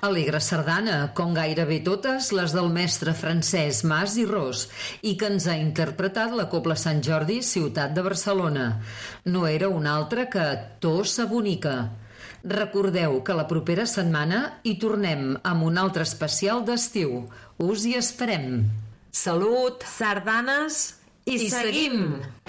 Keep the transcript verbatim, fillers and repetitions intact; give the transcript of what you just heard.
Alegre sardana, com gairebé totes les del mestre Francesc Mas i Ros, i que ens ha interpretat la Cobla Sant Jordi, ciutat de Barcelona. No era una altra que Tossa Bonica. Recordeu que la propera setmana hi tornem amb un altre especial d'estiu. Us hi esperem. Salut, sardanes i, I seguim! seguim.